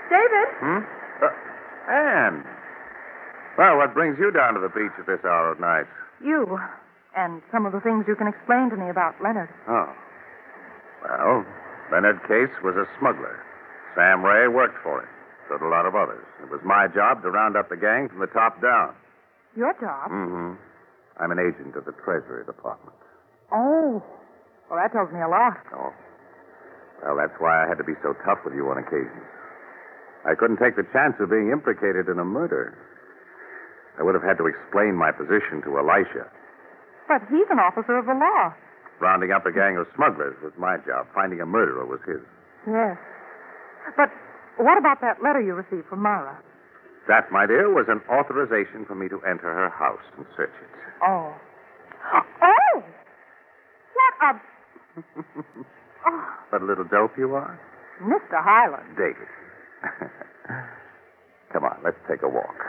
David? Anne. Well, what brings you down to the beach at this hour of night? You. And some of the things you can explain to me about Leonard. Oh. Well, Leonard Case was a smuggler. Sam Ray worked for him. So did a lot of others. It was my job to round up the gang from the top down. Your job? Mm-hmm. I'm an agent of the Treasury Department. Oh. Well, that tells me a lot. Oh. Well, that's why I had to be so tough with you on occasion. I couldn't take the chance of being implicated in a murder. I would have had to explain my position to Elisha. But he's an officer of the law. Rounding up a gang of smugglers was my job. Finding a murderer was his. Yes. But what about that letter you received from Myra? That, my dear, was an authorization for me to enter her house and search it. Oh. Oh! What a... Oh. What a little dope you are. Mr. Highland. David. Come on, let's take a walk.